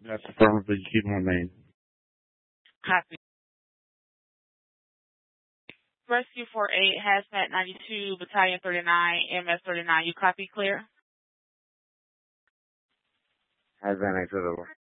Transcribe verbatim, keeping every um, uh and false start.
That's affirmative. You keep my name. Copy. Rescue four eight, Hazmat ninety-two, Battalion thirty-nine, M S thirty-nine. You copy, clear? Hazmat ninety-two.